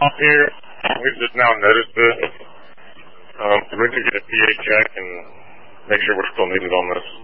off here. We've just now noticed this. We need to get a PA check and make sure we're still needed on this.